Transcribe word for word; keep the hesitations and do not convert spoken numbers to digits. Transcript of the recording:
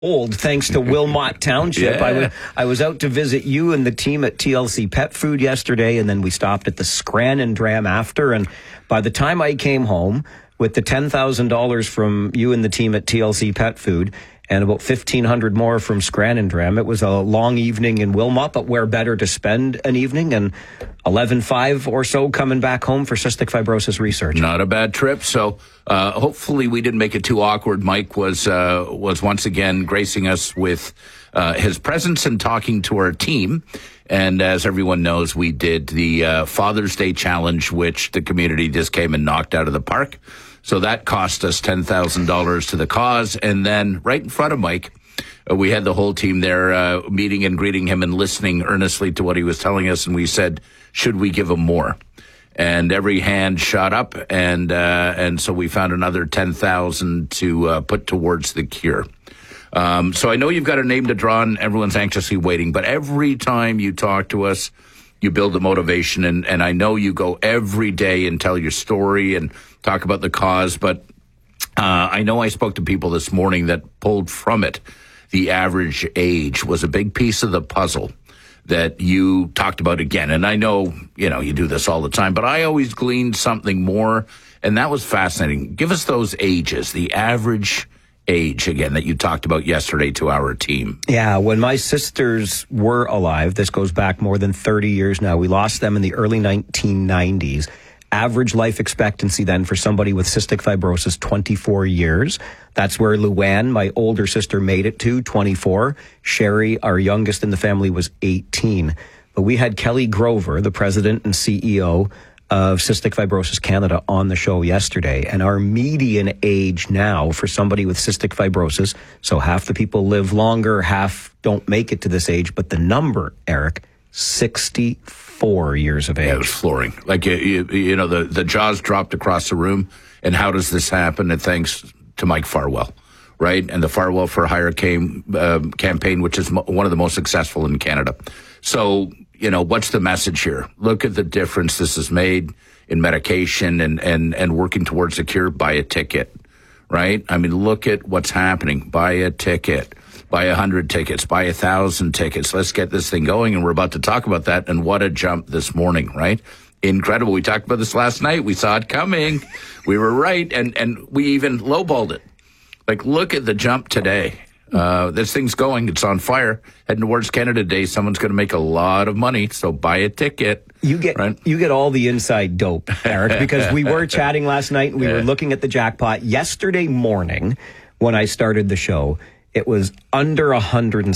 Old, thanks to Wilmot Township. Yeah. I, w- I was out to visit you and the team at T L C Pet Food yesterday, and then we stopped at the Scranton Dram after. And by the time I came home with the ten thousand dollars from you and the team at T L C Pet Food and about fifteen hundred more from Scranton Dram, it was a long evening in Wilmot, but where better to spend an evening? And eleven five or so coming back home for cystic fibrosis research. Not a bad trip. So uh, hopefully we didn't make it too awkward. Mike was uh, was once again gracing us with uh, his presence and talking to our team. And as everyone knows, we did the uh, Father's Day Challenge, which the community just came and knocked out of the park. So that cost us ten thousand dollars to the cause. And then right in front of Mike, uh, we had the whole team there uh, meeting and greeting him and listening earnestly to what he was telling us. And we said, should we give him more? And every hand shot up. And uh, and so we found another ten thousand dollars to uh, put towards the cure. Um, so I know you've got a name to draw and everyone's anxiously waiting. But every time you talk to us, you build the motivation. And, and I know you go every day and tell your story and talk about the cause, but uh, I know I spoke to people this morning that pulled from it the average age was a big piece of the puzzle that you talked about again. And I know, you know, you do this all the time, but I always gleaned something more, and that was fascinating. Give us those ages, the average age again that you talked about yesterday to our team. Yeah, when my sisters were alive, this goes back more than thirty years now, we lost them in the early nineteen nineties. Average life expectancy then for somebody with cystic fibrosis, twenty-four years. That's where Luann, my older sister, made it to, twenty-four. Sherry, our youngest in the family, was eighteen. But we had Kelly Grover, the president and C E O of Cystic Fibrosis Canada, on the show yesterday. And our median age now for somebody with cystic fibrosis, so half the people live longer, half don't make it to this age, but the number, Eric, sixty-four years of age. Yeah, it was flooring. Like, you, you, you know, the, the jaws dropped across the room. And how does this happen? And thanks to Mike Farwell, right? And the Farwell for Hire came, uh, campaign, which is mo- one of the most successful in Canada. So, you know, what's the message here? Look at the difference this has made in medication and, and, and working towards a cure. Buy a ticket, right? I mean, look at what's happening. Buy a ticket. Buy a hundred tickets, buy a thousand tickets. Let's get this thing going. And we're about to talk about that. And what a jump this morning, right? Incredible. We talked about this last night. We saw it coming. We were right. And, and we even lowballed it. Like, look at the jump today. Uh, this thing's going. It's on fire. Heading towards Canada Day. Someone's going to make a lot of money. So buy a ticket. You get right? you get all the inside dope, Eric, because we were chatting last night and we yeah. were looking at the jackpot yesterday morning when I started the show. It was under one hundred